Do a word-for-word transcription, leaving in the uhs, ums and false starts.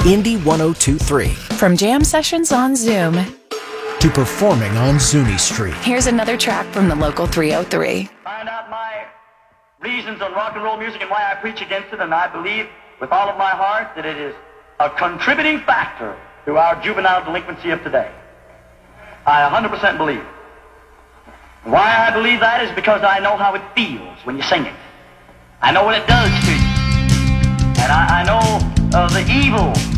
Indy one oh two point three. From jam sessions on Zoom to performing on Zuni Street. Here's another track from the local three oh three. Find out my reasons on rock and roll music and why I preach against it, and I believe with all of my heart that it is a contributing factor to our juvenile delinquency of today. I one hundred percent believe it. Why I believe that is because I know how it feels when you sing it. I know what it does to you. And I, I know uh, the evil